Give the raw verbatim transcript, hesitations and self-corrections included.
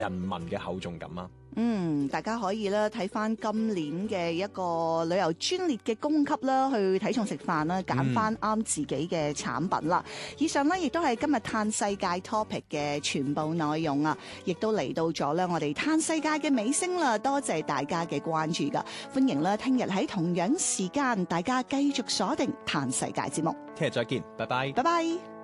人民嘅厚重感啊。 嗯，大家可以咧睇翻今年嘅一個旅遊專列嘅供給啦，去睇重食飯啦，揀翻啱自己嘅產品啦。嗯、以上呢，亦都係今日嘆世界 topic 嘅全部內容啊，亦都嚟到咗咧我哋嘆世界嘅尾聲啦。多謝大家嘅關注噶，歡迎啦，聽日喺同樣時間，大家繼續鎖定嘆世界節目。 聽日再見，拜拜， 拜拜。